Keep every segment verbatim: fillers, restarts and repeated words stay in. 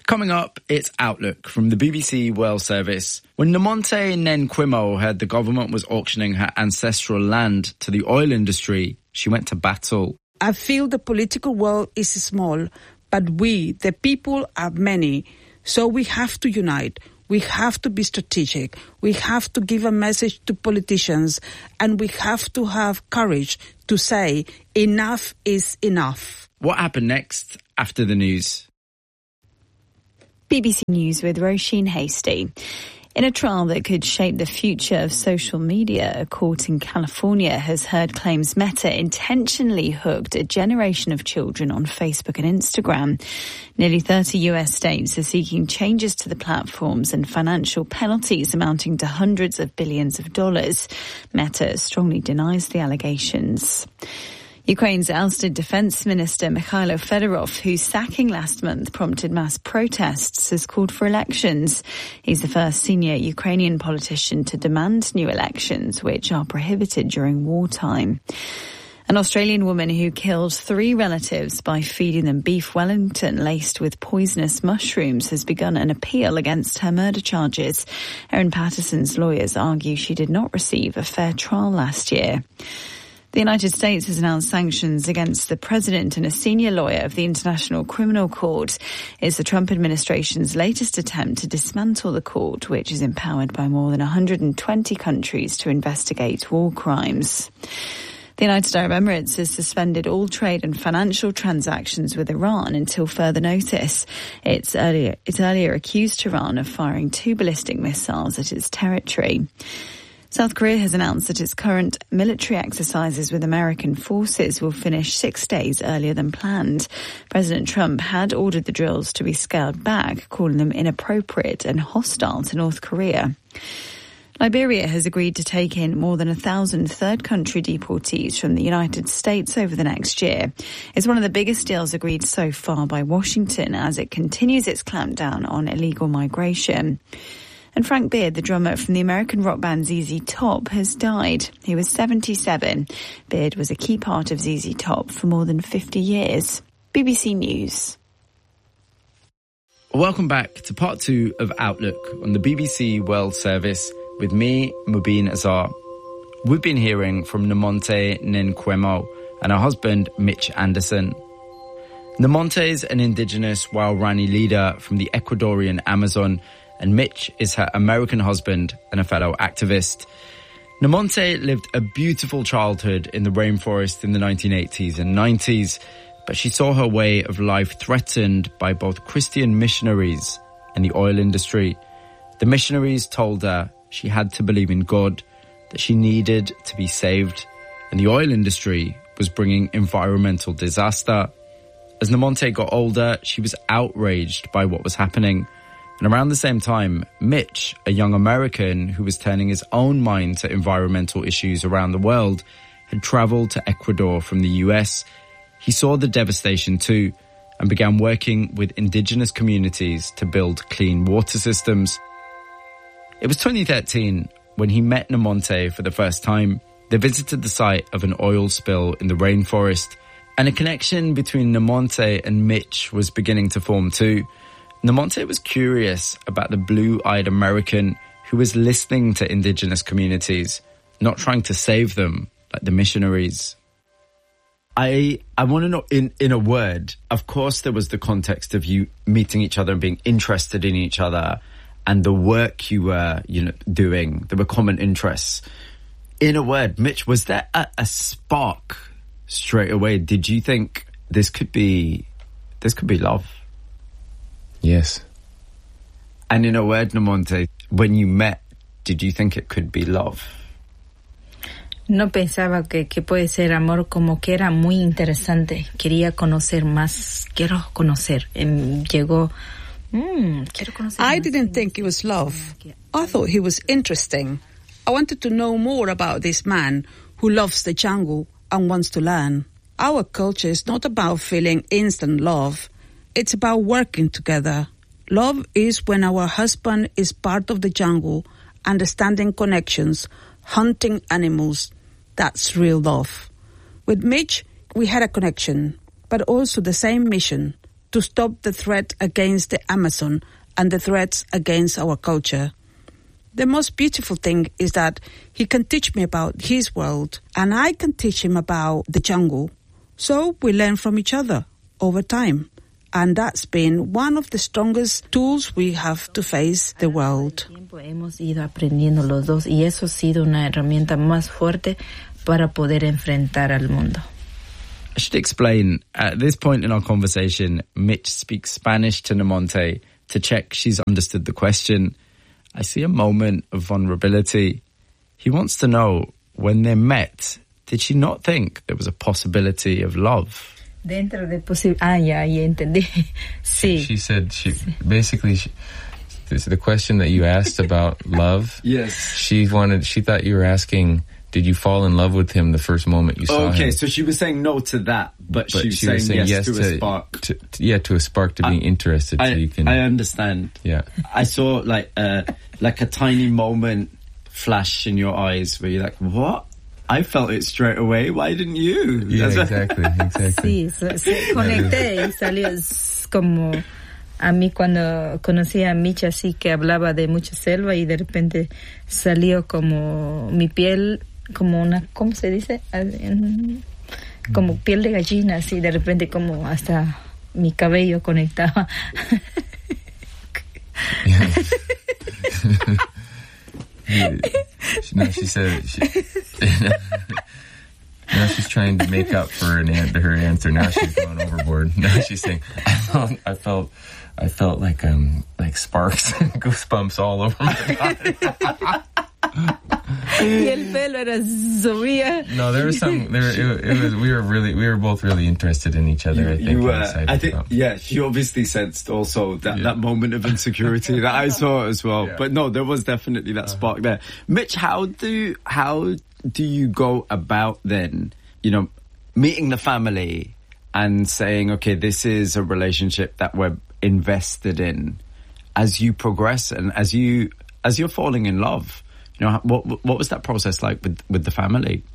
Coming up, it's Outlook from the B B C World Service. When Nomonte Nenquimo heard the government was auctioning her ancestral land to the oil industry, she went to battle. I feel the political world is small, but we, the people, are many. So we have to unite. We have to be strategic. We have to give a message to politicians, and we have to have courage to say enough is enough. What happened next after the news? B B C News with Roisin Hasty. In a trial that could shape the future of social media, a court in California has heard claims Meta intentionally hooked a generation of children on Facebook and Instagram. Nearly thirty U S states are seeking changes to the platforms and financial penalties amounting to hundreds of billions of dollars. Meta strongly denies the allegations. Ukraine's ousted Defence Minister Mikhailo Fedorov, whose sacking last month prompted mass protests, has called for elections. He's the first senior Ukrainian politician to demand new elections, which are prohibited during wartime. An Australian woman who killed three relatives by feeding them beef Wellington laced with poisonous mushrooms has begun an appeal against her murder charges. Erin Patterson's lawyers argue she did not receive a fair trial last year. The United States has announced sanctions against the president and a senior lawyer of the International Criminal Court. It's the Trump administration's latest attempt to dismantle the court, which is empowered by more than one hundred twenty countries to investigate war crimes. The United Arab Emirates has suspended all trade and financial transactions with Iran until further notice. It's earlier, it earlier accused Iran of firing two ballistic missiles at its territory. South Korea has announced that its current military exercises with American forces will finish six days earlier than planned. President Trump had ordered the drills to be scaled back, calling them inappropriate and hostile to North Korea. Liberia has agreed to take in more than a thousand third country deportees from the United States over the next year. It's one of the biggest deals agreed so far by Washington as it continues its clampdown on illegal migration. And Frank Beard, the drummer from the American rock band Z Z Top, has died. He was seventy-seven. Beard was a key part of Z Z Top for more than fifty years. B B C News. Welcome back to part two of Outlook on the B B C World Service with me, Mubin Azar. We've been hearing from Nomonte Nenquimo and her husband, Mitch Anderson. Nomonte is an indigenous Waorani leader from the Ecuadorian Amazon, and Mitch is her American husband and a fellow activist. Nomonte lived a beautiful childhood in the rainforest in the nineteen eighties and nineties, but she saw her way of life threatened by both Christian missionaries and the oil industry. The missionaries told her she had to believe in God, that she needed to be saved, and the oil industry was bringing environmental disaster. As Nomonte got older, she was outraged by what was happening. And around the same time, Mitch, a young American who was turning his own mind to environmental issues around the world, had travelled to Ecuador from the U S. He saw the devastation too and began working with indigenous communities to build clean water systems. It was twenty thirteen when he met Nomonte for the first time. They visited the site of an oil spill in the rainforest, and a connection between Nomonte and Mitch was beginning to form too. Nomonte was curious about the blue-eyed American who was listening to indigenous communities, not trying to save them like the missionaries. I I want to know, in, in a word, of course there was the context of you meeting each other and being interested in each other and the work you were, you know, doing. There were common interests. In a word, Mitch, was there a, a spark straight away? Did you think this could be, this could be love? Yes. And in a word, Nomonte, when you met, did you think it could be love? No pensaba que, que puede ser amor, como que era muy interesante. Quería conocer más. Quiero conocer. Um, llegó. Mm, quiero conocer I más. didn't think it was love. I thought he was interesting. I wanted to know more about this man who loves the jungle and wants to learn. Our culture is not about feeling instant love. It's about working together. Love is when our husband is part of the jungle, understanding connections, hunting animals. That's real love. With Mitch, we had a connection, but also the same mission, to stop the threat against the Amazon and the threats against our culture. The most beautiful thing is that he can teach me about his world and I can teach him about the jungle. So we learn from each other over time. And that's been one of the strongest tools we have to face the world. Hemos ido aprendiendo los dos y eso ha sido una herramienta más fuerte para poder enfrentar al mundo. I should explain, at this point in our conversation, Mitch speaks Spanish to Nemonte to check she's understood the question. I see a moment of vulnerability. He wants to know, when they met, did she not think there was a possibility of love? Dentro de posible, ah, ya, ya entendí. Sí. She said she basically she, this, the question that you asked about love. Yes. She wanted. She thought you were asking, did you fall in love with him the first moment you saw okay, him? Okay, so she was saying no to that, but, but she, was, she saying was saying yes, yes to, to a spark. To, to, yeah, to a spark, to being I, interested. I, so you can. I understand. Yeah. I saw like uh, like a tiny moment flash in your eyes where you're like, what? I felt it straight away. Why didn't you? Yeah, exactly, exactly. Sí, so, se conecté y salió como a mí cuando conocí a Mitch así que hablaba de mucha selva y de repente salió como mi piel, como una, ¿cómo se dice? Como piel de gallina, así de repente como hasta mi cabello conectaba. Yeah. No, she said she, now she's trying to make up for an an- her answer. Now she's going overboard. Now she's saying, I felt, I felt, I felt like um like sparks, goosebumps all over my body. Y el pelo era subía. No, there was some. There, it, it was. We were really. We were both really interested in each other. You, I think. you, uh, I think. about. Yeah, she obviously sensed also that, Yeah. that moment of insecurity that I saw as well. Yeah. But no, there was definitely that spark there. Mitch, how do how do you go about then? You know, meeting the family and saying, okay, this is a relationship that we're invested in. As you progress and as you as you're falling in love. You know, what what was that process like with, with the family?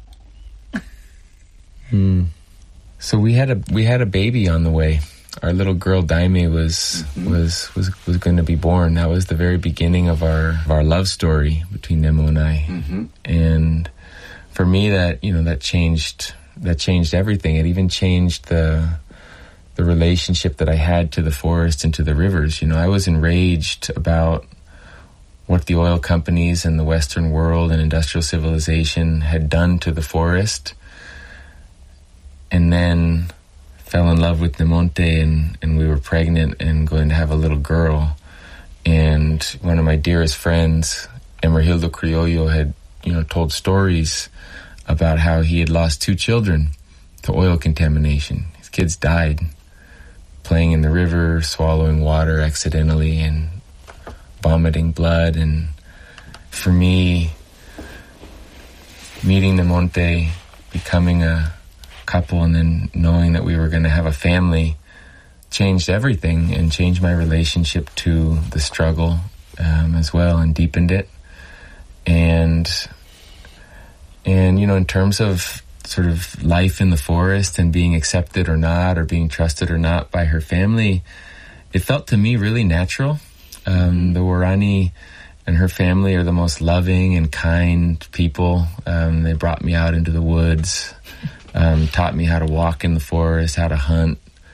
Hmm. So we had a we had a baby on the way. Our little girl Daime was mm-hmm. was was was going to be born. That was the very beginning of our of our love story between Nemo and I. Mm-hmm. And for me, that you know that changed that changed everything. It even changed the the relationship that I had to the forest and to the rivers. You know, I was enraged about what the oil companies and the Western world and industrial civilization had done to the forest. And then fell in love with Nemonte and, and we were pregnant and going to have a little girl. And one of my dearest friends, Emergildo Criollo, had, you know, told stories about how he had lost two children to oil contamination. His kids died playing in the river, swallowing water accidentally, and vomiting blood. And for me, meeting Nemonte, becoming a couple, and then knowing that we were going to have a family changed everything and changed my relationship to the struggle um, as well, and deepened it. And and you know, in terms of sort of life in the forest and being accepted or not, or being trusted or not by her family, it felt to me really natural. Um, the Warani and her family are the most loving and kind people. Um, they brought me out into the woods, um, taught me how to walk in the forest, how to hunt,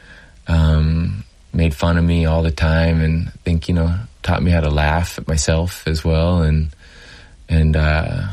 um, made fun of me all the time, and I think, you know, taught me how to laugh at myself as well. And, and, uh,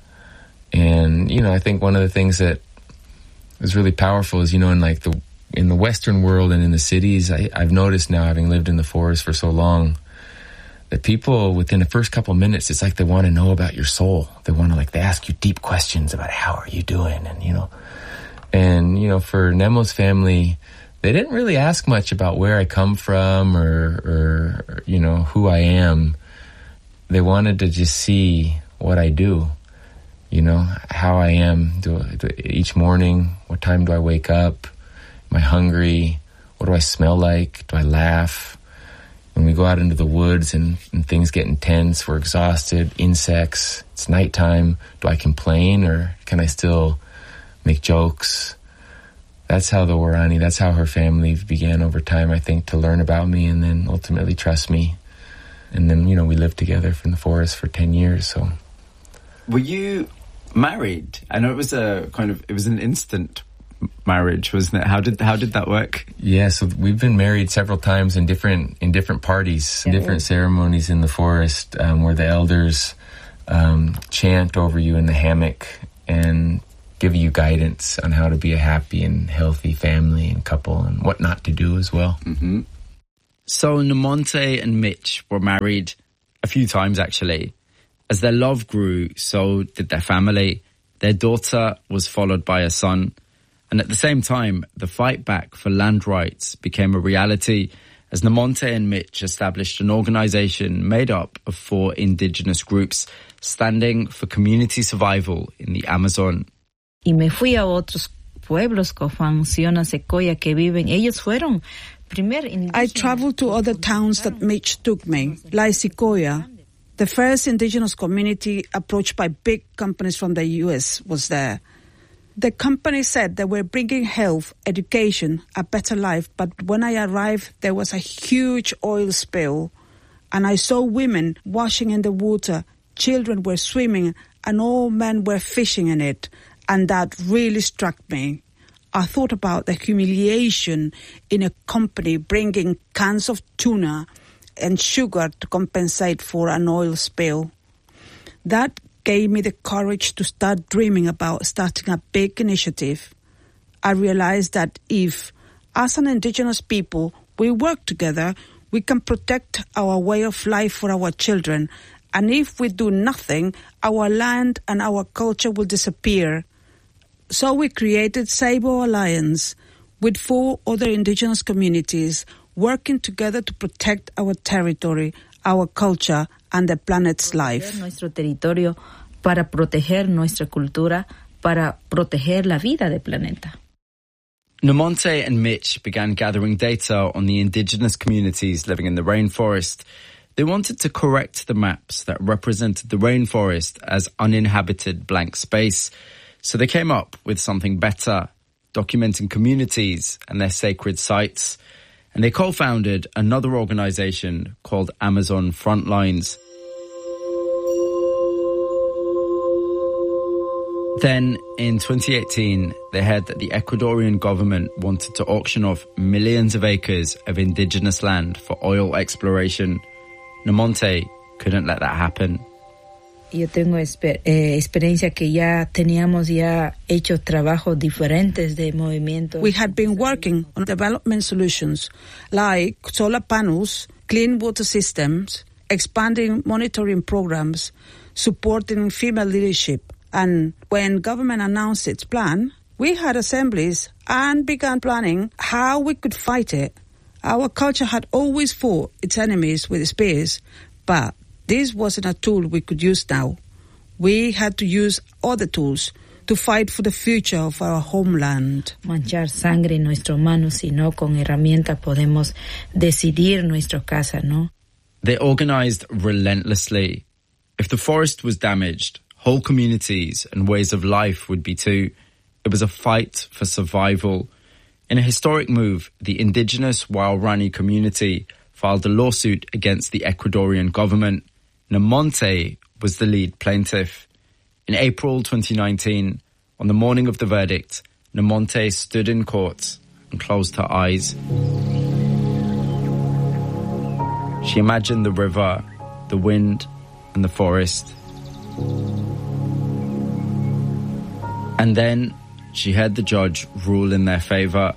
and, you know, I think one of the things that was really powerful is, you know, in like the, in the Western world and in the cities, I, I've noticed now, having lived in the forest for so long, that people within the first couple of minutes, it's like they want to know about your soul. They want to like, they ask you deep questions about how are you doing? And, you know, and, you know, for Nemo's family, they didn't really ask much about where I come from or, or, or, you know, who I am. They wanted to just see what I do, you know, how I am do, do, each morning. What time do I wake up? Am I hungry? What do I smell like? Do I laugh? When we go out into the woods and, and things get intense, we're exhausted, insects, it's nighttime, do I complain or can I still make jokes? that's how the Waorani, that's how her family began over time, I think, to learn about me and then ultimately trust me. And then, you know, we lived together in the forest for ten years, so. Were you married? I know it was a kind of, it was an instant marriage, wasn't it? How did how did that work? Yeah, so we've been married several times in different in different parties, yeah. different ceremonies in the forest, um, where the elders um, chant over you in the hammock and give you guidance on how to be a happy and healthy family and couple and what not to do as well. Mm-hmm. So Namonte and Mitch were married a few times, actually. As their love grew, so did their family. Their daughter was followed by a son. And at the same time, the fight back for land rights became a reality as Namonte and Mitch established an organization made up of four indigenous groups standing for community survival in the Amazon. Y me fui a otros pueblos, Cofán, Siona, Secoya, que viven. Ellos fueron primer indígenas. I traveled to other towns that Mitch took me, like Secoya. The first indigenous community approached by big companies from the U S was there. The company said they were bringing health, education, a better life, but when I arrived, there was a huge oil spill, and I saw women washing in the water, children were swimming, and all men were fishing in it, and that really struck me. I thought about the humiliation in a company bringing cans of tuna and sugar to compensate for an oil spill. That gave me the courage to start dreaming about starting a big initiative. I realized that if, as an indigenous people, we work together, we can protect our way of life for our children. And if we do nothing, our land and our culture will disappear. So we created Sabo Alliance with four other indigenous communities working together to protect our territory, our culture, and the planet's life. Nuestro territorio para proteger nuestra cultura, para proteger la vida del planeta. Namonte and Mitch began gathering data on the indigenous communities living in the rainforest. They wanted to correct the maps that represented the rainforest as uninhabited blank space. So they came up with something better, documenting communities and their sacred sites. And they co-founded another organization called Amazon Frontlines. Then, in twenty eighteen, they heard that the Ecuadorian government wanted to auction off millions of acres of indigenous land for oil exploration. Namonte couldn't let that happen. Yo tengo exper- eh, experiencia que ya teníamos ya hecho trabajos diferentes de movimientos. We had been working on development solutions like solar panels, clean water systems, expanding monitoring programs, supporting female leadership. And when government announced its plan, we had assemblies and began planning how we could fight it. Our culture had always fought its enemies with spears, but this wasn't a tool we could use now. We had to use other tools to fight for the future of our homeland. Manchar sangre en nuestras manos, sino con herramientas podemos decidir nuestra casa, ¿no? They organized relentlessly. If the forest was damaged, whole communities and ways of life would be too. It was a fight for survival. In a historic move, the indigenous Waorani community filed a lawsuit against the Ecuadorian government. Namonte was the lead plaintiff. In April twenty nineteen, on the morning of the verdict, Namonte stood in court and closed her eyes. She imagined the river, the wind, and the forest. And then she heard the judge rule in their favour.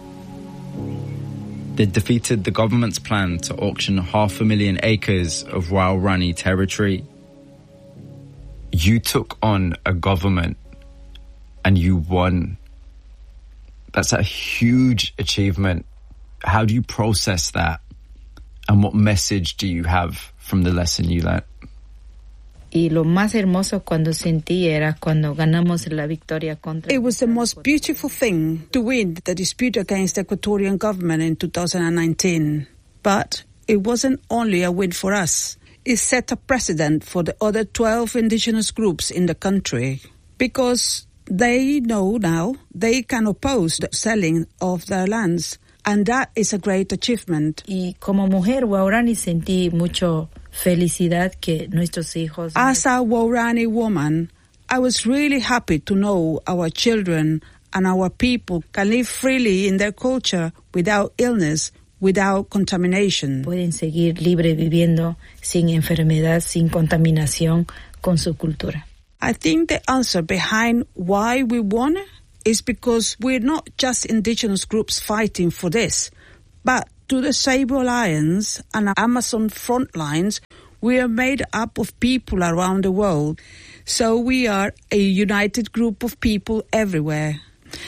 They defeated the government's plan to auction half a million acres of Waorani territory. You took on a government and you won. That's a huge achievement. How do you process that? And what message do you have from the lesson you learned? Y lo más hermoso cuando sentí era cuando ganamos la victoria contra. It was the most beautiful thing to win the dispute against the Ecuadorian government in two thousand nineteen. But it wasn't only a win for us. It set a precedent for the other twelve indigenous groups in the country. Because they know now they can oppose the selling of their lands, and that is a great achievement. Y como mujer Waorani sentí mucho felicidad que nuestros hijos... As a Waorani woman, I was really happy to know our children and our people can live freely in their culture without illness, without contamination. Pueden seguir libre viviendo sin enfermedad, sin contaminación con su cultura. I think the answer behind why we won is because we're not just indigenous groups fighting for this, but to the Sable Alliance and Amazon Frontlines, we are made up of people around the world. So we are a united group of people everywhere.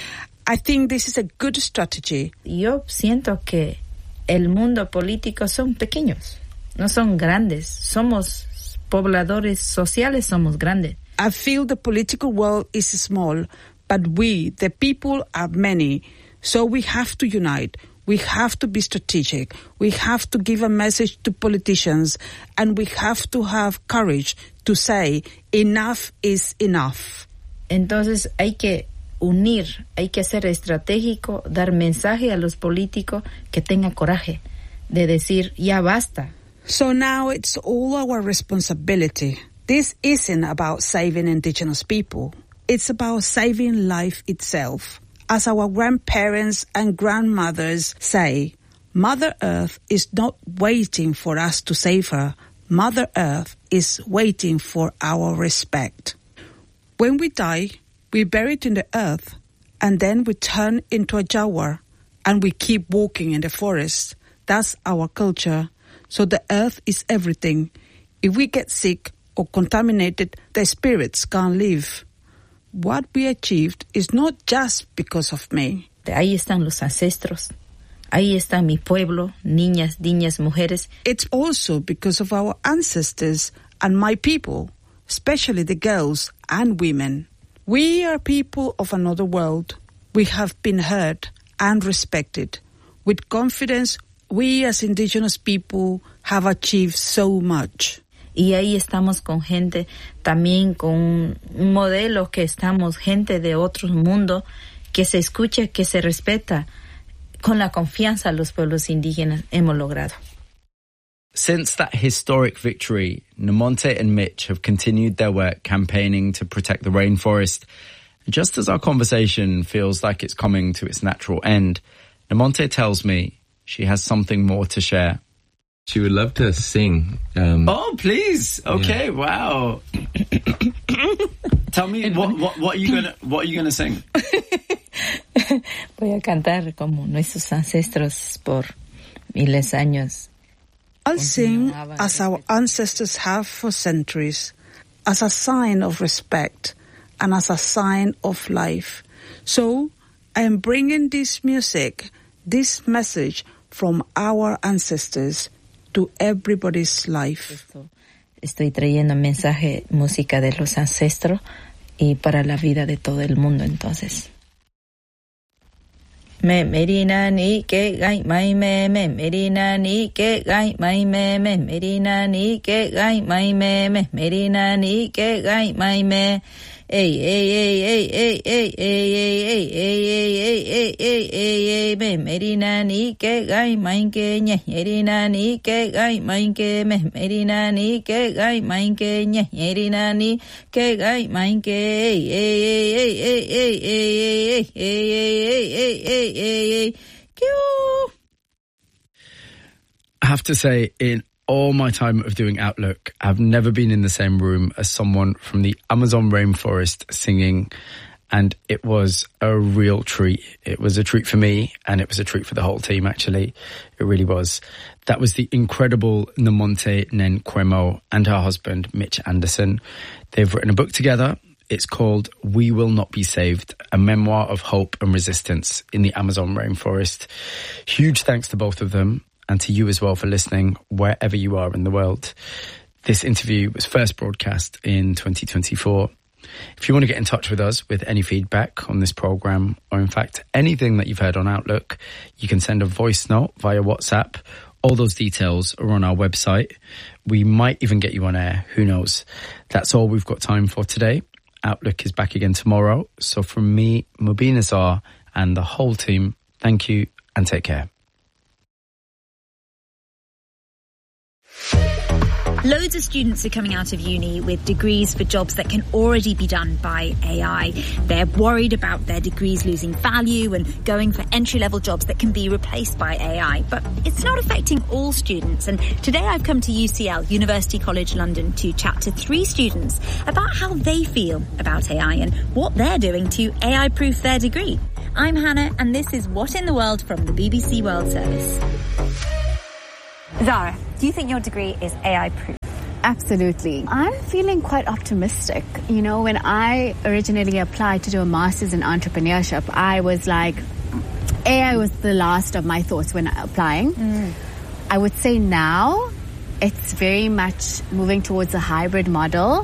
I think this is a good strategy. Yo siento que el mundo político son pequeños, no son grandes. Somos pobladores sociales, somos grandes. I feel the political world is small, but we, the people, are many. So we have to unite. We have to be strategic. We have to give a message to politicians, and we have to have courage to say enough is enough. Entonces hay que unir, hay que ser estratégico, dar mensaje a los políticos que tengan coraje de decir ya basta. So now it's all our responsibility. This isn't about saving indigenous people. It's about saving life itself. As our grandparents and grandmothers say, Mother Earth is not waiting for us to save her. Mother Earth is waiting for our respect. When we die, we bury it in the earth, and then we turn into a jaguar, and we keep walking in the forest. That's our culture. So the earth is everything. If we get sick or contaminated, the spirits can't live. What we achieved is not just because of me. Ahí están los ancestros. Ahí está mi pueblo, niñas, niñas, mujeres. It's also because of our ancestors and my people, especially the girls and women. We are people of another world. We have been heard and respected. With confidence, we as indigenous people have achieved so much. Y ahí estamos con gente, también con un modelo que estamos, gente de otros mundos, que se escucha, que se respeta. Con la confianza los pueblos indígenas hemos logrado. Since that historic victory, Namonte and Mitch have continued their work campaigning to protect the rainforest. And just as our conversation feels like it's coming to its natural end, Namonte tells me she has something more to share. She would love to sing. Um, oh, please. Okay, yeah. Wow. Tell me, what, what, what are you gonna, what are you gonna sing? Voy a cantar como nuestros ancestros por miles años. I'll sing as our ancestors have for centuries, as a sign of respect and as a sign of life. So I am bringing this music, this message from our ancestors to everybody's life. Estoy trayendo mensaje, música de los ancestros y para la vida de todo el mundo entonces. Me merina ni que gai mai me me merina ni que gai mai me me merina ni que gai mai me me merina ni que gai mai me ey ey ey ey ey ey ey ey ey ey ey ey ey me merina ni que gai mai que ñe merina ni que gai mai que me merina ni que gai mai que ñe merina ni que gai mai que ey ey ey ey ey ey ey ey ey ey ey ey. I have to say, in all my time of doing Outlook, I've never been in the same room as someone from the Amazon rainforest singing, and it was a real treat. It was a treat for me, and it was a treat for the whole team, actually. It really was. That was the incredible Namonte Nen Kwemo and her husband, Mitch Anderson. They've written a book together. It's called We Will Not Be Saved, a memoir of hope and resistance in the Amazon rainforest. Huge thanks to both of them and to you as well for listening wherever you are in the world. This interview was first broadcast in twenty twenty-four. If you want to get in touch with us with any feedback on this programme, or in fact anything that you've heard on Outlook, you can send a voice note via WhatsApp. All those details are on our website. We might even get you on air, who knows. That's all we've got time for today. Outlook is back again tomorrow. So from me, Mobeen Azhar, and the whole team, thank you and take care. Loads of students are coming out of uni with degrees for jobs that can already be done by A I. They're worried about their degrees losing value and going for entry-level jobs that can be replaced by A I. But it's not affecting all students. And today I've come to U C L, University College London, to chat to three students about how they feel about A I and what they're doing to A I-proof their degree. I'm Hannah, and this is What in the World from the B B C World Service. Zara, do you think your degree is A I-proof? Absolutely. I'm feeling quite optimistic. You know, when I originally applied to do a master's in entrepreneurship, I was like, A I was the last of my thoughts when applying. Mm. I would say now it's very much moving towards a hybrid model.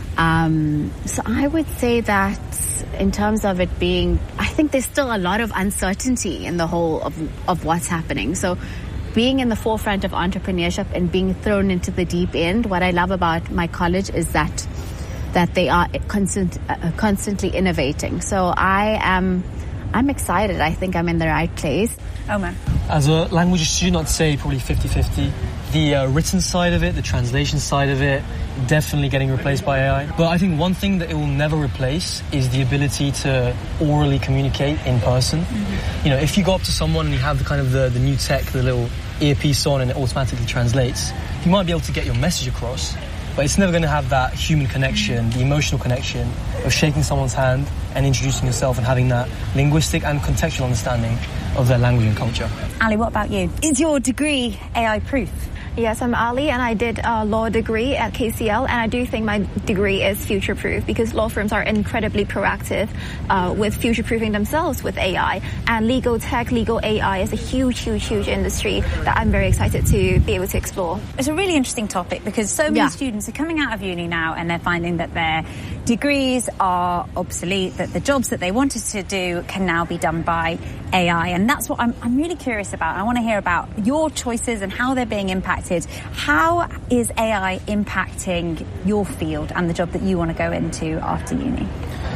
Um, so I would say that in terms of it being, I think there's still a lot of uncertainty in the whole of, of what's happening. So being in the forefront of entrepreneurship and being thrown into the deep end, what I love about my college is that that they are constant, uh, constantly innovating. So I am, I'm excited. I think I'm in the right place. Omar. As a language student, I'd say probably fifty-fifty. The uh, written side of it, the translation side of it, definitely getting replaced by A I. But I think one thing that it will never replace is the ability to orally communicate in person. Mm-hmm. You know, if you go up to someone and you have the kind of the, the new tech, the little earpiece on and it automatically translates, you might be able to get your message across, but it's never going to have that human connection, the emotional connection of shaking someone's hand and introducing yourself and having that linguistic and contextual understanding of their language and culture. Ali, what about you? Is your degree A I-proof? Yes, I'm Ali, and I did a law degree at K C L, and I do think my degree is future-proof because law firms are incredibly proactive uh, with future-proofing themselves with A I. And legal tech, legal A I is a huge, huge, huge industry that I'm very excited to be able to explore. It's a really interesting topic because so many yeah. students are coming out of uni now and they're finding that their degrees are obsolete, that the jobs that they wanted to do can now be done by A I. And that's what I'm, I'm really curious about. I want to hear about your choices and how they're being impacted. How is A I impacting your field and the job that you want to go into after uni?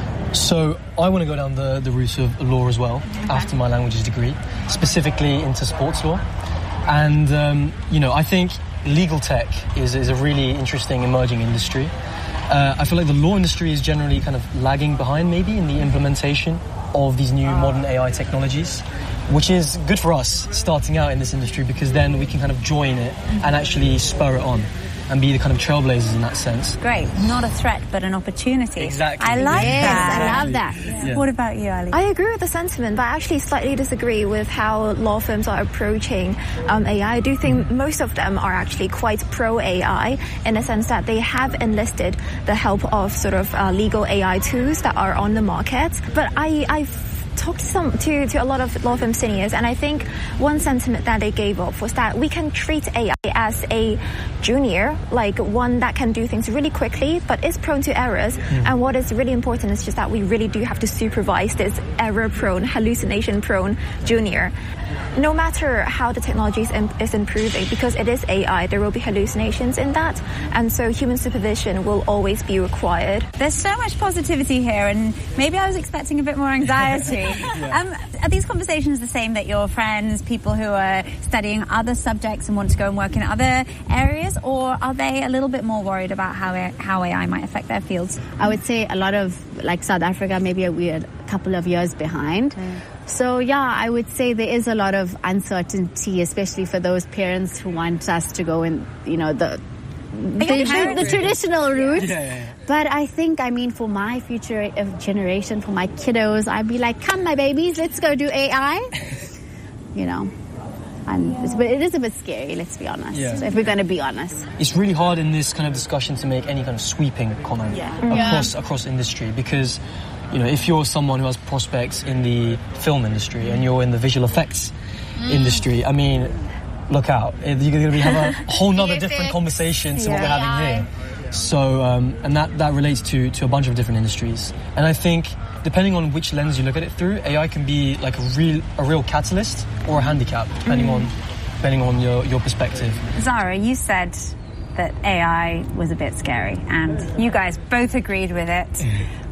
So I want to go down the, the route of law as well after my languages degree, specifically into sports law. And, um, you know, I think legal tech is, is a really interesting emerging industry. Uh, I feel like the law industry is generally kind of lagging behind maybe in the implementation of these new modern A I technologies, which is good for us starting out in this industry because then we can kind of join it and actually spur it on and be the kind of trailblazers in that sense. Great. Not a threat, but an opportunity. Exactly. I like yes, that. I love that. Yeah. What about you, Ali? I agree with the sentiment, but I actually slightly disagree with how law firms are approaching um, A I. I do think most of them are actually quite pro-A I in the sense that they have enlisted the help of sort of uh, legal A I tools that are on the market. But I, I've talked to some to, to a lot of law firm seniors, and I think one sentiment that they gave off was that we can treat A I as a junior, like one that can do things really quickly but is prone to errors. Mm. And what is really important is just that we really do have to supervise this error-prone, hallucination-prone junior. No matter how the technology is, im- is improving, because it is A I, there will be hallucinations in that, and so human supervision will always be required. There's so much positivity here, and maybe I was expecting a bit more anxiety. yeah. um, are these conversations the same that your friends, people who are studying other subjects and want to go and work in other areas, or are they a little bit more worried about how it, how A I might affect their fields? I would say a lot of, like South Africa, maybe we're a couple of years behind. Mm. So, yeah, I would say there is a lot of uncertainty, especially for those parents who want us to go in, you know, the the, the, the traditional route. Yeah, yeah, yeah. But I think, I mean, for my future generation, for my kiddos, I'd be like, come, my babies, let's go do A I. You know, and it's, but it is a bit scary, let's be honest, yeah. if we're going to be honest. It's really hard in this kind of discussion to make any kind of sweeping comment yeah. across yeah. across industry because, you know, if you're someone who has prospects in the film industry and you're in the visual effects mm. industry, I mean, look out. You're going to have a whole nother different conversation to yeah. what we're having here. So, um, and that, that relates to, to a bunch of different industries. And I think, depending on which lens you look at it through, A I can be like a real a real catalyst or a handicap, depending mm. on depending on your, your perspective. Zara, you said that A I was a bit scary, and you guys both agreed with it.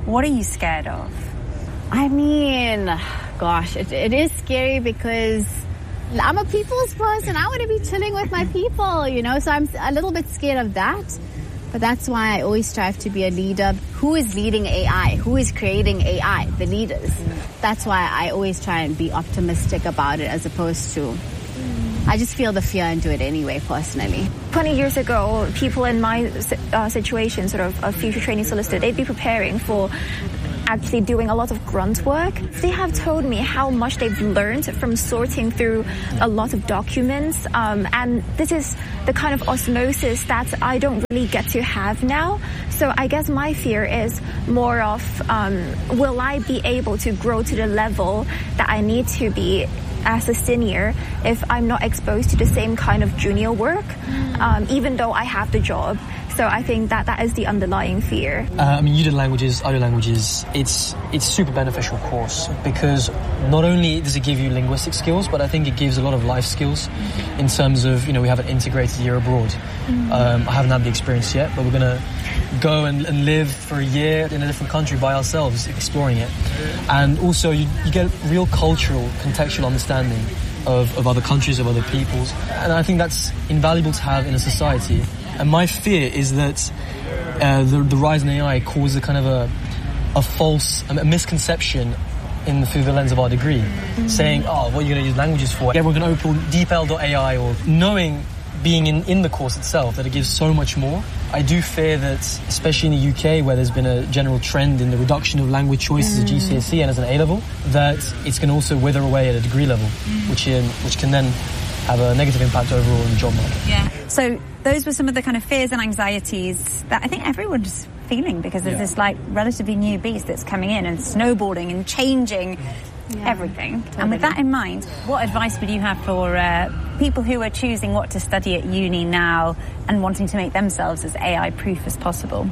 What are you scared of? I mean, gosh, it, it is scary because I'm a people's person. I want to be chilling with my people, you know, so I'm a little bit scared of that. But that's why I always strive to be a leader. Who is leading A I? Who is creating A I? The leaders. That's why I always try and be optimistic about it as opposed to... I just feel the fear and do it anyway, personally. twenty years ago, people in my uh, situation, sort of a future trainee solicitor, they'd be preparing for actually doing a lot of grunt work. They have told me how much they've learned from sorting through a lot of documents. Um, and this is the kind of osmosis that I don't really get to have now. So I guess my fear is more of, um, will I be able to grow to the level that I need to be as a senior if I'm not exposed to the same kind of junior work, um, even though I have the job. So I think that that is the underlying fear. Uh, I mean, you did languages, I do languages. It's it's super beneficial course because not only does it give you linguistic skills, but I think it gives a lot of life skills in terms of, you know, we have an integrated year abroad. Mm-hmm. Um, I haven't had the experience yet, but we're going to go and, and live for a year in a different country by ourselves, exploring it. And also you, you get real cultural, contextual understanding of, of other countries, of other peoples. And I think that's invaluable to have in a society. And my fear is that uh, the, the rise in A I causes a kind of a, a false, a misconception in through the lens of our degree, mm-hmm. saying, oh, what are you going to use languages for? Everyone can open DeepL dot A I, or knowing, being in, in the course itself, that it gives so much more. I do fear that, especially in the U K, where there's been a general trend in the reduction of language choices mm. at G C S E and as an A level, that it's going to also wither away at a degree level, mm. which in, which can then have a negative impact overall in the job market. Yeah. So those were some of the kind of fears and anxieties that I think everyone's feeling because of yeah. this like relatively new beast that's coming in and snowballing and changing yeah. everything. Totally. And with that in mind, what advice would you have for uh, people who are choosing what to study at uni now and wanting to make themselves as A I proof as possible?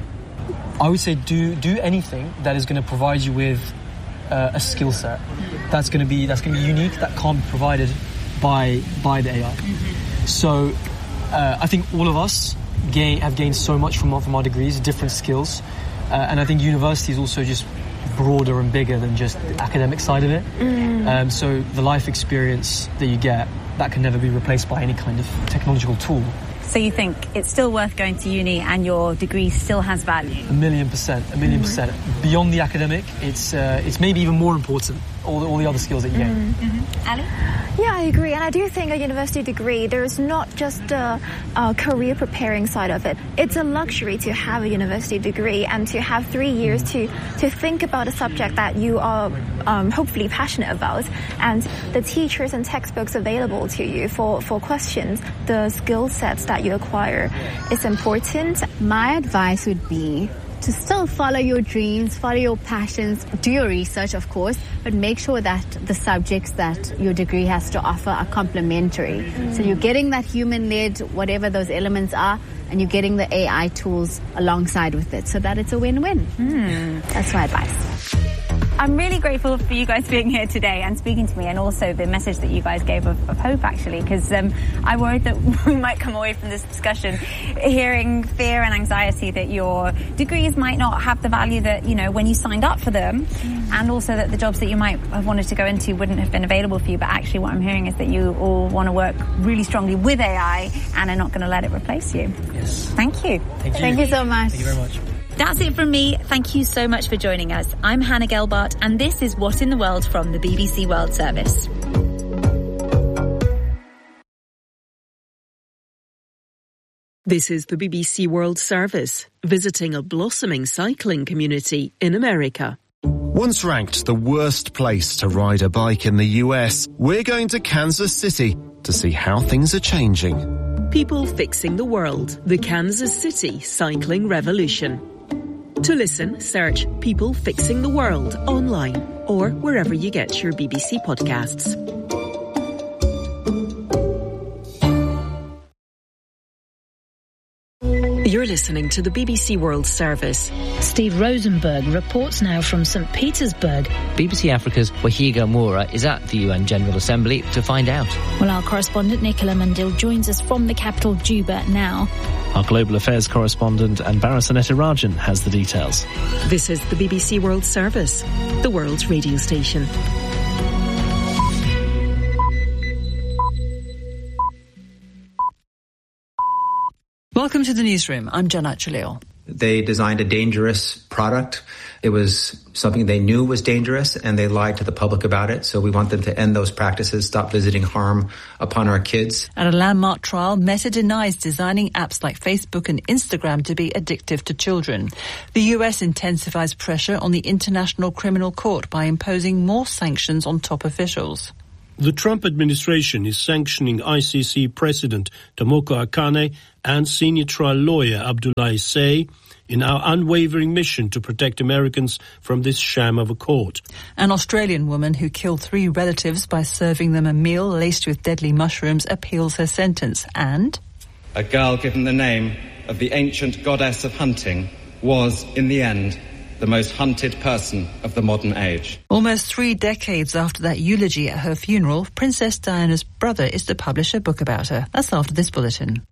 I would say do do anything that is going to provide you with uh, a skill set that's going to be that's going to be unique, that can't be provided by by the A I. Mm-hmm. So uh, I think all of us gain, have gained so much from our, from our degrees, different skills, uh, and I think university is also just broader and bigger than just the academic side of it. Mm. Um, so the life experience that you get, that can never be replaced by any kind of technological tool. So you think it's still worth going to uni and your degree still has value? A million percent, a million mm-hmm. percent. Beyond the academic, it's uh, it's maybe even more important, all the, all the other skills that you gain. Mm-hmm. Ali? Yeah, I agree. And I do think a university degree, there's not just a, a career preparing side of it. It's a luxury to have a university degree and to have three years to, to think about a subject that you are um, hopefully passionate about. And the teachers and textbooks available to you for, for questions, the skill sets that you acquire is important. My advice would be to still follow your dreams, follow your passions, do your research, of course, but make sure that the subjects that your degree has to offer are complementary. Mm. So you're getting that human-led, whatever those elements are, and you're getting the A I tools alongside with it so that it's a win-win. Mm. That's my advice. I'm really grateful for you guys being here today and speaking to me, and also the message that you guys gave of, of hope, actually, because um, I worried that we might come away from this discussion hearing fear and anxiety that your degrees might not have the value that, you know, when you signed up for them, mm. and also that the jobs that you might have wanted to go into wouldn't have been available for you. But actually what I'm hearing is that you all want to work really strongly with A I and are not going to let it replace you. Yes. Thank you. Thank you. Thank you so much. Thank you very much. That's it from me. Thank you so much for joining us. I'm Hannah Gelbart, and this is What in the World from the B B C World Service. This is the B B C World Service, visiting a blossoming cycling community in America. Once ranked the worst place to ride a bike in the U S, we're going to Kansas City to see how things are changing. People Fixing the World, the Kansas City Cycling Revolution. To listen, search People Fixing the World online or wherever you get your B B C podcasts. You're listening to the B B C World Service. Steve Rosenberg reports now from Saint Petersburg. B B C Africa's Wahiga Moura is at the U N General Assembly to find out. Well, our correspondent Nicola Mandil joins us from the capital, Juba, now. Our Global Affairs correspondent Anbara Sanetarajan has the details. This is the B B C World Service, the world's radio station. Welcome to the newsroom. I'm Janat Jalil. They designed a dangerous product. It was something they knew was dangerous, and they lied to the public about it. So we want them to end those practices, stop visiting harm upon our kids. At a landmark trial, Meta denies designing apps like Facebook and Instagram to be addictive to children. The U S intensifies pressure on the International Criminal Court by imposing more sanctions on top officials. The Trump administration is sanctioning I C C President Tomoko Akane and senior trial lawyer Abdoulaye Seye in our unwavering mission to protect Americans from this sham of a court. An Australian woman who killed three relatives by serving them a meal laced with deadly mushrooms appeals her sentence. And a girl given the name of the ancient goddess of hunting was, in the end, the most hunted person of the modern age. Almost three decades after that eulogy at her funeral, Princess Diana's brother is to publish a book about her. That's after this bulletin.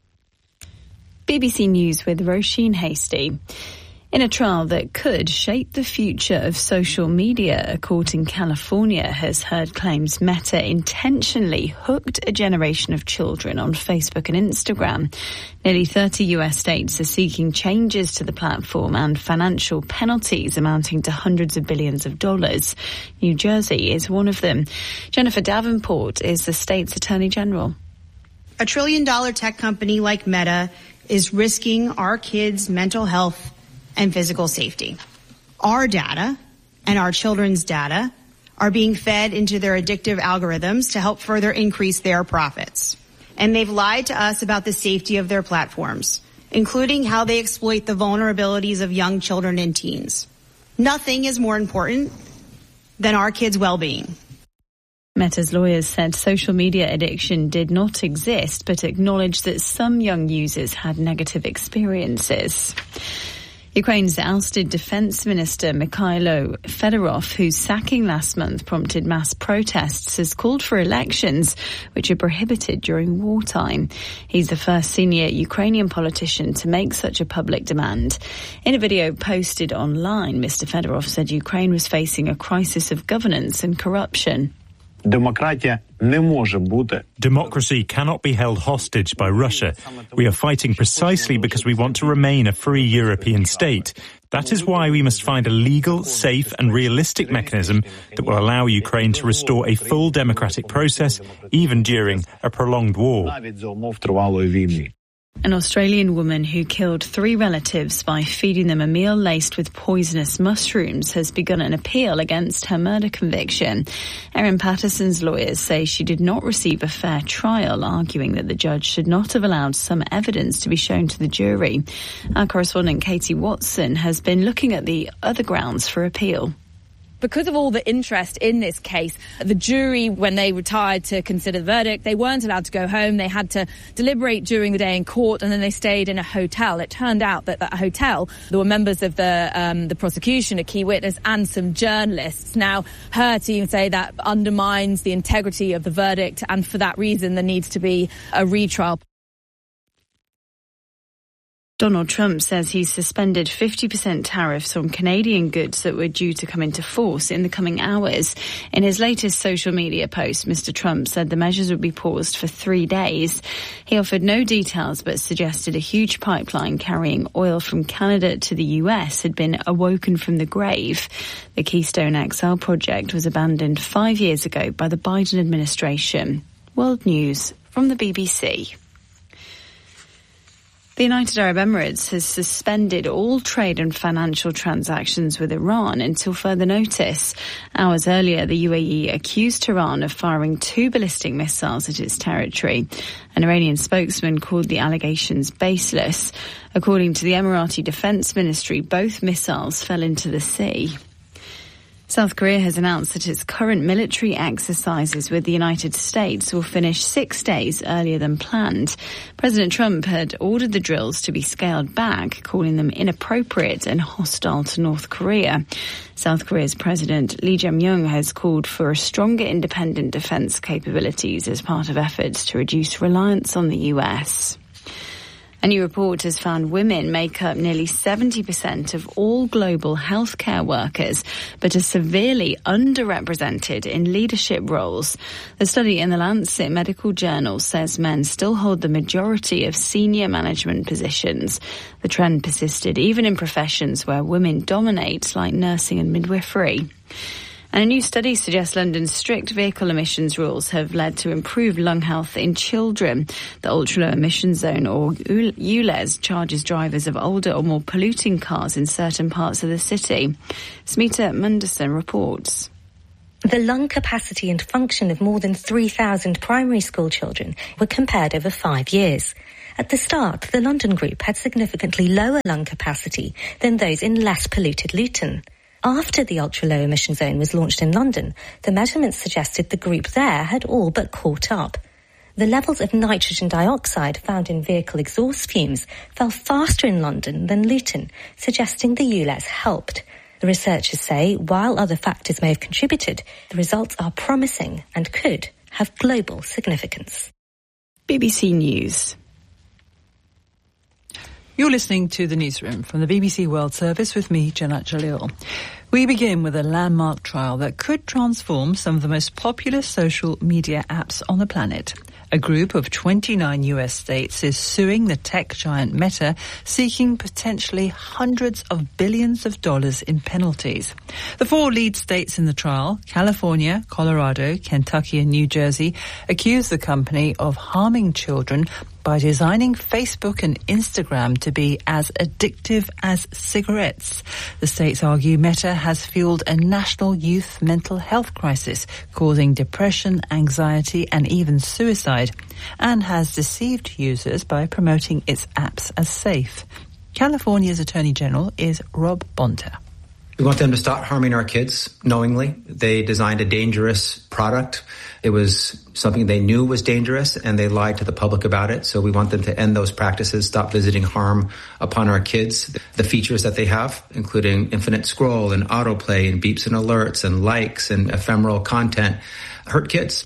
B B C News with Roisin Hastie. In a trial that could shape the future of social media, a court in California has heard claims Meta intentionally hooked a generation of children on Facebook and Instagram. Nearly thirty U S states are seeking changes to the platform and financial penalties amounting to hundreds of billions of dollars. New Jersey is one of them. Jennifer Davenport is the state's Attorney General. A trillion dollar tech company like Meta is risking our kids' mental health and physical safety. Our data and our children's data are being fed into their addictive algorithms to help further increase their profits. And they've lied to us about the safety of their platforms, including how they exploit the vulnerabilities of young children and teens. Nothing is more important than our kids' well-being. Meta's lawyers said social media addiction did not exist, but acknowledged that some young users had negative experiences. Ukraine's ousted Defence Minister Mikhailo Fedorov, whose sacking last month prompted mass protests, has called for elections, which are prohibited during wartime. He's the first senior Ukrainian politician to make such a public demand. In a video posted online, Mister Fedorov said Ukraine was facing a crisis of governance and corruption. Democracy cannot be held hostage by Russia. We are fighting precisely because we want to remain a free European state. That is why we must find a legal, safe and realistic mechanism that will allow Ukraine to restore a full democratic process, even during a prolonged war. An Australian woman who killed three relatives by feeding them a meal laced with poisonous mushrooms has begun an appeal against her murder conviction. Erin Patterson's lawyers say she did not receive a fair trial, arguing that the judge should not have allowed some evidence to be shown to the jury. Our correspondent Katie Watson has been looking at the other grounds for appeal. Because of all the interest in this case, the jury, when they retired to consider the verdict, they weren't allowed to go home. They had to deliberate during the day in court, and then they stayed in a hotel. It turned out that that hotel, there were members of the um, the prosecution, a key witness, and some journalists. Now, her team say that undermines the integrity of the verdict, and for that reason, there needs to be a retrial. Donald Trump says he's suspended fifty percent tariffs on Canadian goods that were due to come into force in the coming hours. In his latest social media post, Mister Trump said the measures would be paused for three days. He offered no details but suggested a huge pipeline carrying oil from Canada to the U S had been awoken from the grave. The Keystone X L project was abandoned five years ago by the Biden administration. World News from the B B C. The United Arab Emirates has suspended all trade and financial transactions with Iran until further notice. Hours earlier, the U A E accused Tehran of firing two ballistic missiles at its territory. An Iranian spokesman called the allegations baseless. According to the Emirati Defense Ministry, both missiles fell into the sea. South Korea has announced that its current military exercises with the United States will finish six days earlier than planned. President Trump had ordered the drills to be scaled back, calling them inappropriate and hostile to North Korea. South Korea's President Lee Jae-myung has called for a stronger independent defense capabilities as part of efforts to reduce reliance on the U S. A new report has found women make up nearly seventy percent of all global healthcare workers, but are severely underrepresented in leadership roles. The study in the Lancet Medical Journal says men still hold the majority of senior management positions. The trend persisted even in professions where women dominate, like nursing and midwifery. And a new study suggests London's strict vehicle emissions rules have led to improved lung health in children. The ultra-low emission zone, or U L E Z, charges drivers of older or more polluting cars in certain parts of the city. Smita Munderson reports. The lung capacity and function of more than three thousand primary school children were compared over five years. At the start, the London group had significantly lower lung capacity than those in less polluted Luton. After the ultra-low emission zone was launched in London, the measurements suggested the group there had all but caught up. The levels of nitrogen dioxide found in vehicle exhaust fumes fell faster in London than Luton, suggesting the U L E Z helped. The researchers say while other factors may have contributed, the results are promising and could have global significance. B B C News. You're listening to The Newsroom from the B B C World Service with me, Janat Jalil. We begin with a landmark trial that could transform some of the most popular social media apps on the planet. A group of twenty-nine U S states is suing the tech giant Meta, seeking potentially hundreds of billions of dollars in penalties. The four lead states in the trial, California, Colorado, Kentucky and New Jersey, accuse the company of harming children by designing Facebook and Instagram to be as addictive as cigarettes. The states argue Meta has fueled a national youth mental health crisis, causing depression, anxiety and even suicide, and has deceived users by promoting its apps as safe. California's Attorney General is Rob Bonta. We want them to stop harming our kids knowingly. They designed a dangerous product. It was something they knew was dangerous, and they lied to the public about it. So we want them to end those practices, stop visiting harm upon our kids. The features that they have, including infinite scroll and autoplay and beeps and alerts and likes and ephemeral content, hurt kids.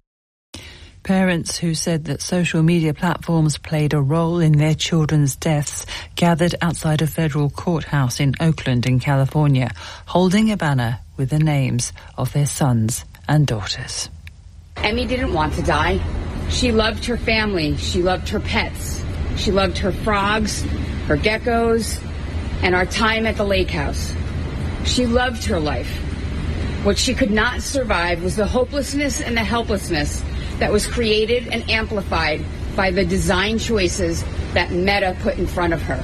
Parents who said that social media platforms played a role in their children's deaths gathered outside a federal courthouse in Oakland in California, holding a banner with the names of their sons and daughters. Emmy didn't want to die. She loved her family. She loved her pets. She loved her frogs, her geckos, and our time at the lake house. She loved her life. What she could not survive was the hopelessness and the helplessness that was created and amplified by the design choices that Meta put in front of her.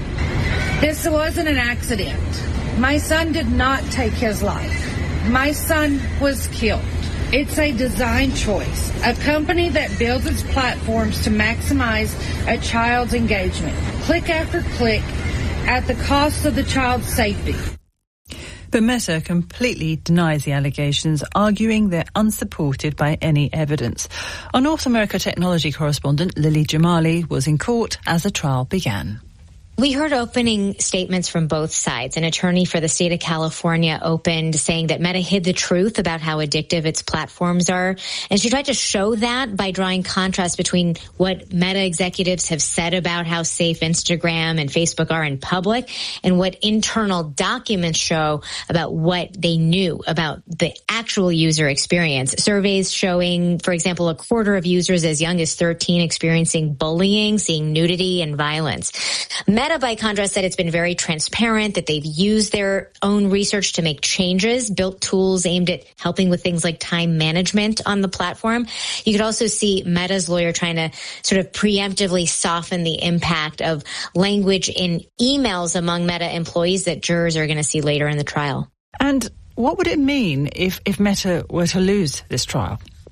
This wasn't an accident. My son did not take his life. My son was killed. It's a design choice, a company that builds its platforms to maximize a child's engagement, click after click, at the cost of the child's safety. But Meta completely denies the allegations, arguing they're unsupported by any evidence. Our North America technology correspondent Lily Jamali was in court as the trial began. We heard opening statements from both sides. An attorney for the state of California opened saying that Meta hid the truth about how addictive its platforms are. And she tried to show that by drawing contrast between what Meta executives have said about how safe Instagram and Facebook are in public and what internal documents show about what they knew about the actual user experience. Surveys showing, for example, a quarter of users as young as thirteen experiencing bullying, seeing nudity and violence. Meta, by contrast, said it's been very transparent, that they've used their own research to make changes, built tools aimed at helping with things like time management on the platform. You could also see Meta's lawyer trying to sort of preemptively soften the impact of language in emails among Meta employees that jurors are going to see later in the trial. And what would it mean if, if Meta were to lose this trial?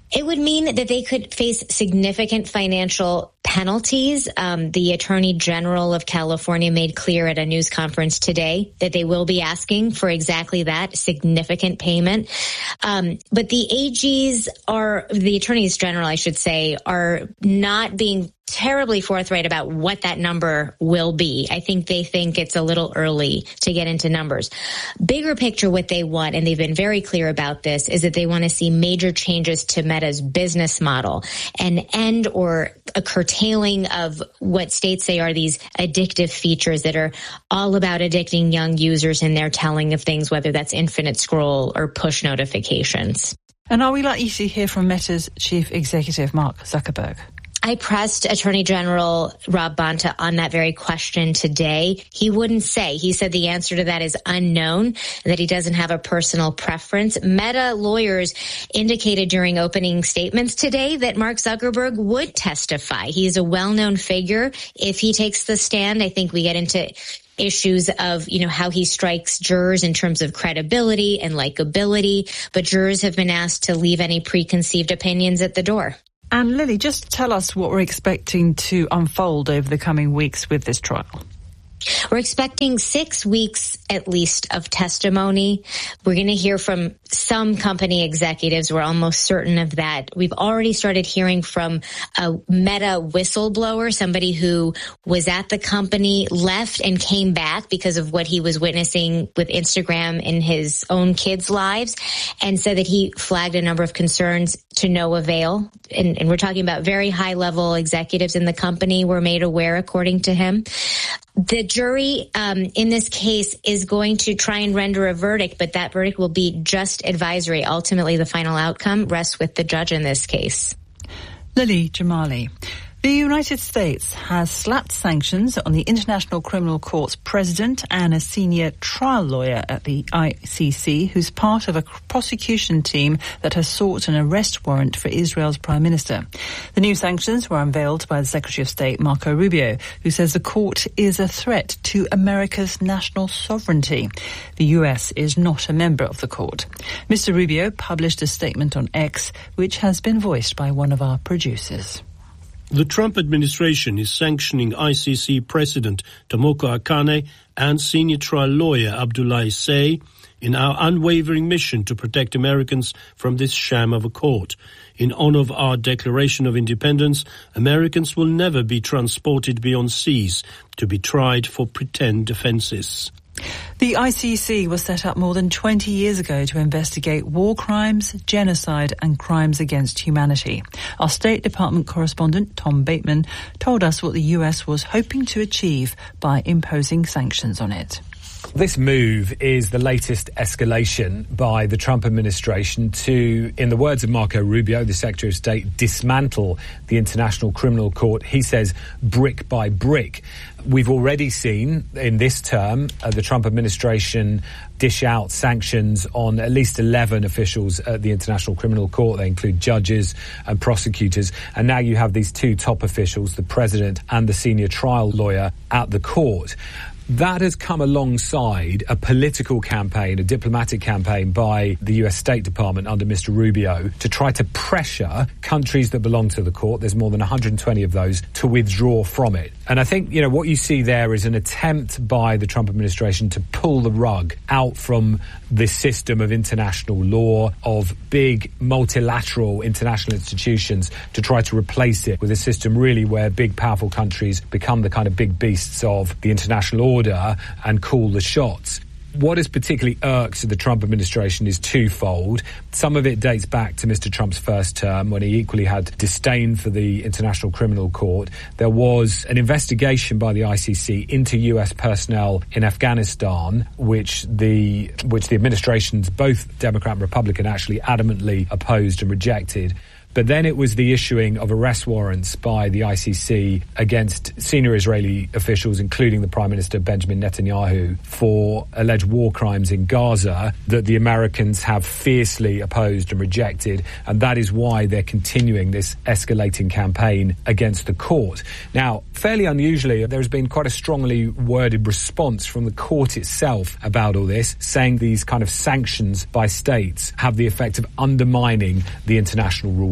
It would mean that they could face significant financial penalties. Um, the Attorney General of California made clear at a news conference today that they will be asking for exactly that, significant payment. Um, but the A Gs are, the Attorneys General, I should say, are not being terribly forthright about what that number will be. I think they think it's a little early to get into numbers. Bigger picture, what they want, and they've been very clear about this, is that they want to see major changes to Meta's business model, an end or a curtailing of what states say are these addictive features that are all about addicting young users in their telling of things, whether that's infinite scroll or push notifications. And are we likely to hear from Meta's chief executive, Mark Zuckerberg? I pressed Attorney General Rob Bonta on that very question today. He wouldn't say. He said the answer to that is unknown, that he doesn't have a personal preference. Meta lawyers indicated during opening statements today that Mark Zuckerberg would testify. He's a well-known figure. If he takes the stand, I think we get into issues of, you know, how he strikes jurors in terms of credibility and likability. But jurors have been asked to leave any preconceived opinions at the door. And Lily, just tell us what we're expecting to unfold over the coming weeks with this trial. We're expecting six weeks at least of testimony. We're going to hear from some company executives. We're almost certain of that. We've already started hearing from a Meta whistleblower, somebody who was at the company, left and came back because of what he was witnessing with Instagram in his own kids' lives, and said that he flagged a number of concerns to no avail. And, and we're talking about very high-level executives in the company were made aware, according to him. The jury um, in this case is going to try and render a verdict, but that verdict will be just advisory. Ultimately, the final outcome rests with the judge in this case. Lily Jamali. The United States has slapped sanctions on the International Criminal Court's president and a senior trial lawyer at the I C C, who's part of a prosecution team that has sought an arrest warrant for Israel's prime minister. The new sanctions were unveiled by the Secretary of State, Marco Rubio, who says the court is a threat to America's national sovereignty. The U S is not a member of the court. Mister Rubio published a statement on X, which has been voiced by one of our producers. The Trump administration is sanctioning I C C President Tomoko Akane and senior trial lawyer Abdoulaye Say in our unwavering mission to protect Americans from this sham of a court. In honor of our Declaration of Independence, Americans will never be transported beyond seas to be tried for pretend offences. The I C C was set up more than twenty years ago to investigate war crimes, genocide and crimes against humanity. Our State Department correspondent, Tom Bateman, told us what the U S was hoping to achieve by imposing sanctions on it. This move is the latest escalation by the Trump administration to, in the words of Marco Rubio, the Secretary of State, dismantle the International Criminal Court, he says, brick by brick. We've already seen in this term uh, the Trump administration dish out sanctions on at least eleven officials at the International Criminal Court. They include judges and prosecutors. And now you have these two top officials, the president and the senior trial lawyer, at the court. That has come alongside a political campaign, a diplomatic campaign by the U S State Department under Mister Rubio to try to pressure countries that belong to the court, there's more than one hundred twenty of those, to withdraw from it. And I think, you know, what you see there is an attempt by the Trump administration to pull the rug out from this system of international law, of big multilateral international institutions, to try to replace it with a system really where big, powerful countries become the kind of big beasts of the international order and call the shots. What has particularly irked the Trump administration is twofold. Some of it dates back to Mister Trump's first term, when he equally had disdain for the International Criminal Court. There was an investigation by the I C C into U S personnel in Afghanistan, which the which the administrations, both Democrat and Republican, actually adamantly opposed and rejected. But then it was the issuing of arrest warrants by the I C C against senior Israeli officials, including the Prime Minister Benjamin Netanyahu, for alleged war crimes in Gaza that the Americans have fiercely opposed and rejected. And that is why they're continuing this escalating campaign against the court. Now, fairly unusually, there has been quite a strongly worded response from the court itself about all this, saying these kind of sanctions by states have the effect of undermining the international rule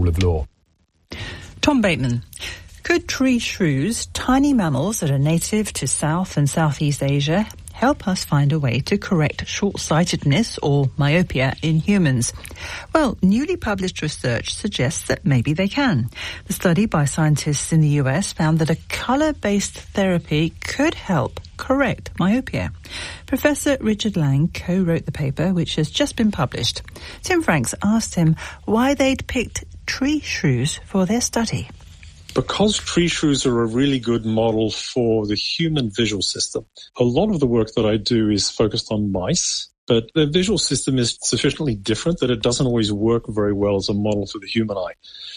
rule of law. Tom Bateman. Could tree shrews, tiny mammals that are native to South and Southeast Asia, help us find a way to correct short-sightedness or myopia in humans? Well, newly published research suggests that maybe they can. The study by scientists in the U S found that a colour-based therapy could help correct myopia. Professor Richard Lang co-wrote the paper, which has just been published. Tim Franks asked him why they'd picked tree shrews for their study. Because tree shrews are a really good model for the human visual system, a lot of the work that I do is focused on mice, but their visual system is sufficiently different that it doesn't always work very well as a model for the human eye.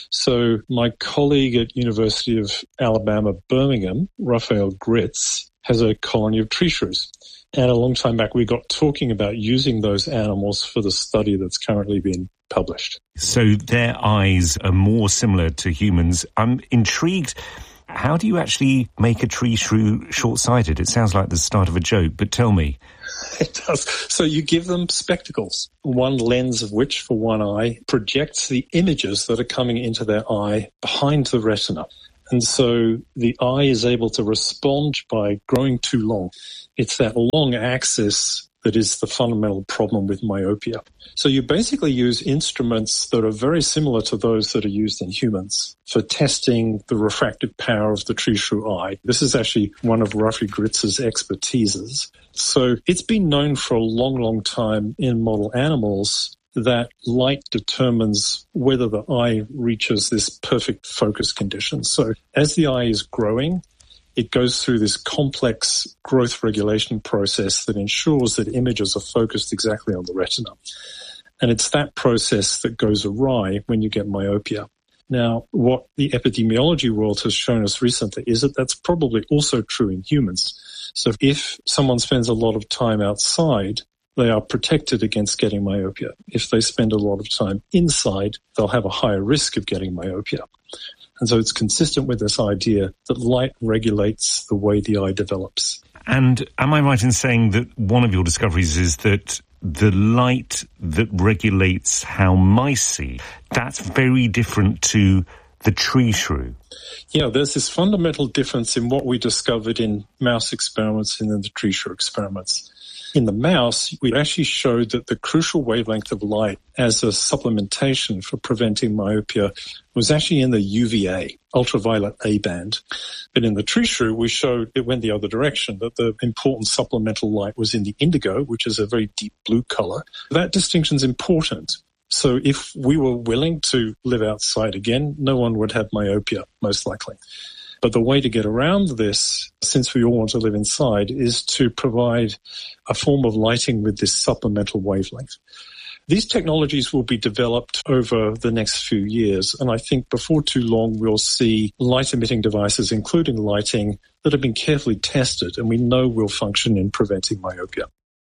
So my colleague at University of Alabama, Birmingham, Raphael Gritz, has a colony of tree shrews. And a long time back, we got talking about using those animals for the study that's currently being published. So their eyes are more similar to humans. I'm intrigued. How do you actually make a tree shrew short-sighted? It sounds like the start of a joke, but tell me. It does. So you give them spectacles, one lens of which for one eye projects the images that are coming into their eye behind the retina. And so the eye is able to respond by growing too long. It's that long axis that is the fundamental problem with myopia. So you basically use instruments that are very similar to those that are used in humans for testing the refractive power of the tree shrew eye. This is actually one of Raphael Gritz's expertises. So it's been known for a long, long time in model animals that light determines whether the eye reaches this perfect focus condition. So as the eye is growing, it goes through this complex growth regulation process that ensures that images are focused exactly on the retina. And it's that process that goes awry when you get myopia. Now, what the epidemiology world has shown us recently is that that's probably also true in humans. So if someone spends a lot of time outside, they are protected against getting myopia. If they spend a lot of time inside, they'll have a higher risk of getting myopia. And so it's consistent with this idea that light regulates the way the eye develops. And am I right in saying that one of your discoveries is that the light that regulates how mice see, that's very different to the tree shrew? Yeah, there's this fundamental difference in what we discovered in mouse experiments and in the tree shrew experiments. In the mouse, we actually showed that the crucial wavelength of light as a supplementation for preventing myopia was actually in the U V A, ultraviolet A band. But in the tree shrew, we showed it went the other direction, that the important supplemental light was in the indigo, which is a very deep blue color. That distinction is important. So if we were willing to live outside again, no one would have myopia, most likely. But the way to get around this, since we all want to live inside, is to provide a form of lighting with this supplemental wavelength. These technologies will be developed over the next few years, and I think before too long we'll see light-emitting devices, including lighting, that have been carefully tested and we know will function in preventing myopia.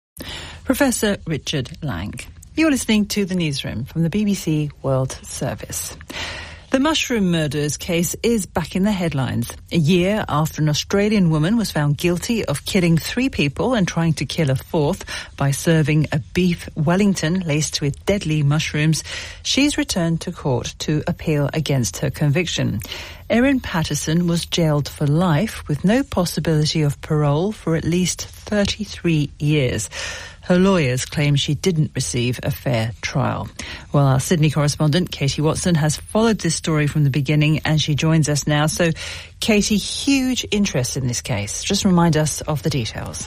Professor Richard Lang. You're listening to The Newsroom from the B B C World Service. The mushroom murders case is back in the headlines. A year after an Australian woman was found guilty of killing three people and trying to kill a fourth by serving a beef Wellington laced with deadly mushrooms, she's returned to court to appeal against her conviction. Erin Patterson was jailed for life with no possibility of parole for at least thirty-three years. Her lawyers claim she didn't receive a fair trial. Well, our Sydney correspondent, Katie Watson, has followed this story from the beginning and she joins us now. So, Katie, huge interest in this case. Just remind us of the details.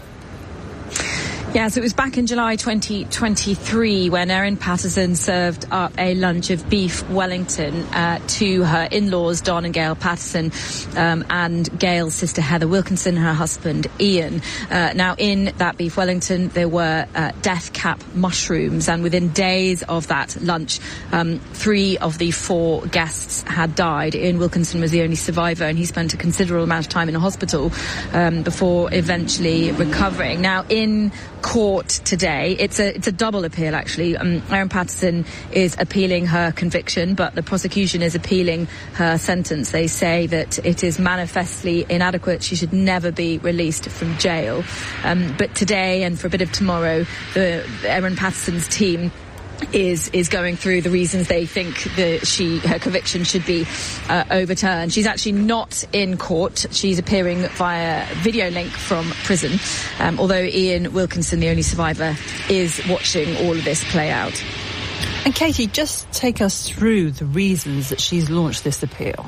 Yes, it was back in July twenty twenty-three when Erin Patterson served up a lunch of beef Wellington uh, to her in-laws, Don and Gail Patterson, um, and Gail's sister Heather Wilkinson, her husband Ian. Uh, now, in that beef Wellington, there were uh, death cap mushrooms, and within days of that lunch, um, three of the four guests had died. Ian Wilkinson was the only survivor, and he spent a considerable amount of time in a hospital um, before eventually recovering. Now, in court today, it's a it's a double appeal actually. Um, Erin Patterson is appealing her conviction, but the prosecution is appealing her sentence. They say that it is manifestly inadequate. She should never be released from jail. Um, but today and for a bit of tomorrow, the Erin Patterson's team is is going through the reasons they think that she her conviction should be uh, overturned. She's actually not in court. She's appearing via video link from prison, um, although Ian Wilkinson, the only survivor, is watching all of this play out. And Katie, just take us through the reasons that she's launched this appeal.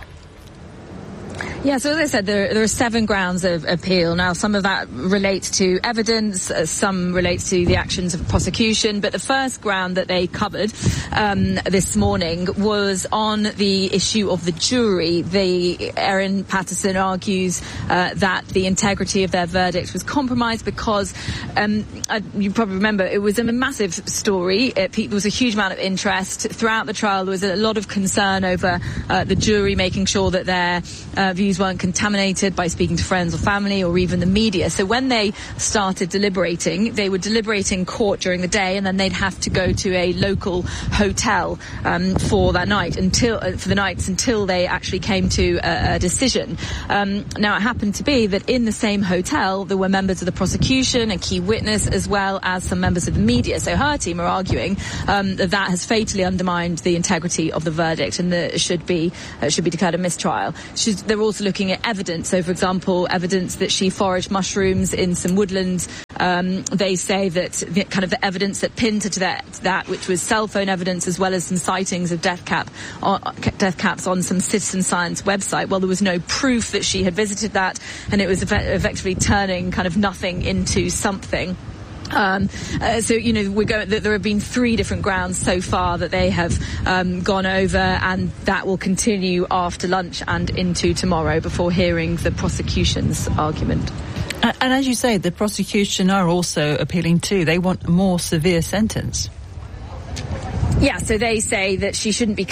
Yeah, so as I said, there, there are seven grounds of appeal. Now, some of that relates to evidence, uh, some relates to the actions of prosecution, but the first ground that they covered um, this morning was on the issue of the jury. The Erin Patterson argues uh, that the integrity of their verdict was compromised because, um, uh, you probably remember, it was a massive story. It, there was a huge amount of interest. Throughout the trial, there was a lot of concern over uh, the jury making sure that their uh, views weren't contaminated by speaking to friends or family or even the media. So when they started deliberating, they would deliberate in court during the day, and then they'd have to go to a local hotel um, for that night until uh, for the nights until they actually came to a, a decision. Um, now, it happened to be that in the same hotel there were members of the prosecution, a key witness, as well as some members of the media. So her team are arguing um, that that has fatally undermined the integrity of the verdict and that it should be uh, should be declared a mistrial. She's, they're also looking at evidence. So, for example, evidence that she foraged mushrooms in some woodland. Um, they say that the kind of the evidence that pinned her to that, that, which was cell phone evidence, as well as some sightings of death cap, on, death caps on some citizen science website. Well, there was no proof that she had visited that, and it was effect- effectively turning kind of nothing into something. Um, uh, so, you know, we're going, there have been three different grounds so far that they have um, gone over, and that will continue after lunch and into tomorrow before hearing the prosecution's argument. And, and as you say, the prosecution are also appealing too. They want a more severe sentence. Yeah, so they say that she shouldn't be